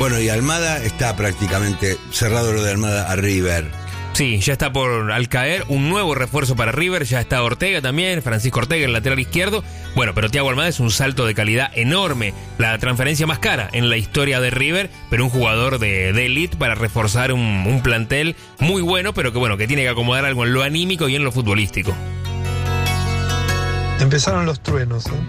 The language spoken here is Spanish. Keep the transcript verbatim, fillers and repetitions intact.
Bueno, y Almada está prácticamente cerrado lo de Almada a River. Sí, ya está por al caer un nuevo refuerzo para River, ya está Ortega también, Francisco Ortega, el lateral izquierdo. Bueno, pero Thiago Almada es un salto de calidad enorme, la transferencia más cara en la historia de River, pero un jugador de, de elite para reforzar un, un plantel muy bueno, pero que bueno, que tiene que acomodar algo en lo anímico y en lo futbolístico. Empezaron los truenos, ¿eh?